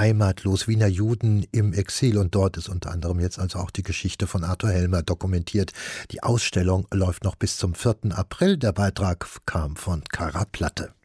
heimatlos, Wiener Juden im Exil. Und dort ist unter anderem jetzt also auch die Geschichte von Arthur Helmer dokumentiert. Die Ausstellung läuft noch bis zum 4. April. Der Beitrag kam von Kara Platte.